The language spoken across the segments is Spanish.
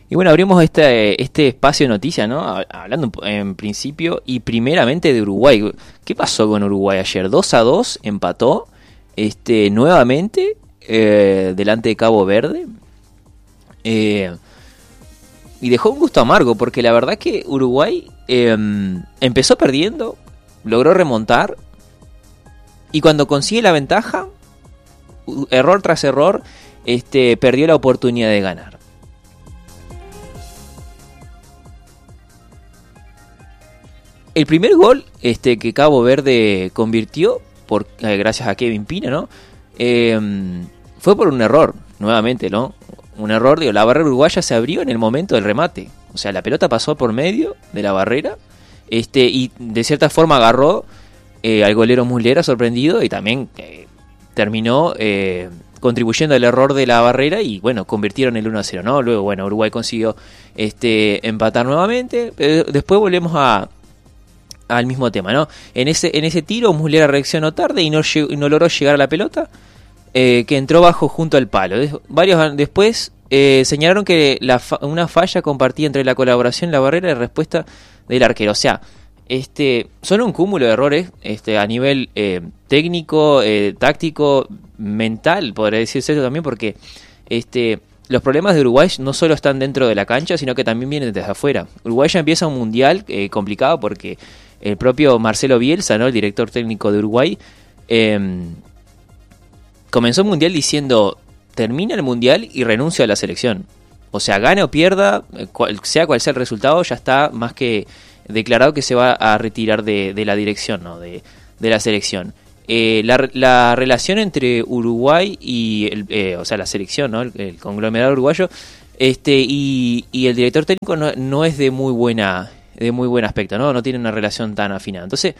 Y bueno, abrimos este espacio de noticias, ¿no? Hablando en principio y primeramente de Uruguay. ¿Qué pasó con Uruguay ayer? 2-2, empató nuevamente delante de Cabo Verde. Y dejó un gusto amargo, porque la verdad que Uruguay empezó perdiendo, logró remontar, y cuando consigue la ventaja, error tras error, perdió la oportunidad de ganar. El primer gol que Cabo Verde convirtió, gracias a Kevin Pina, ¿no? Fue por un error, nuevamente, ¿no? Un error, la barrera uruguaya se abrió en el momento del remate. O sea, la pelota pasó por medio de la barrera, y de cierta forma agarró al golero Muslera sorprendido, y también terminó contribuyendo al error de la barrera, y bueno, convirtieron el 1-0, ¿no? Luego, bueno, Uruguay consiguió empatar nuevamente, pero después volvemos al mismo tema, ¿no? En ese tiro Muslera reaccionó tarde y no logró llegar a la pelota, que entró bajo junto al palo. Varios después señalaron que una falla compartida entre la colaboración, la barrera y respuesta del arquero. O sea, son un cúmulo de errores a nivel técnico, táctico, mental, podría decirse eso también, porque los problemas de Uruguay no solo están dentro de la cancha, sino que también vienen desde afuera. Uruguay ya empieza un mundial complicado, porque el propio Marcelo Bielsa, ¿no?, el director técnico de Uruguay, comenzó el mundial diciendo: termina el mundial y renuncio a la selección. O sea, gane o pierda, sea cual sea el resultado, ya está más que declarado que se va a retirar de la dirección, ¿no?, de la selección. La relación entre Uruguay y o sea, la selección, ¿no?, el conglomerado uruguayo, y el director técnico no es de muy buen aspecto, ¿no? No tiene una relación tan afinada. Entonces,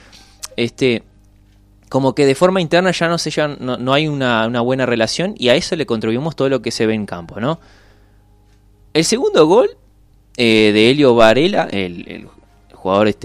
como que de forma interna ya no hay una buena relación, y a eso le contribuimos todo lo que se ve en campo, ¿no? El segundo gol de Helio Varela, el jugador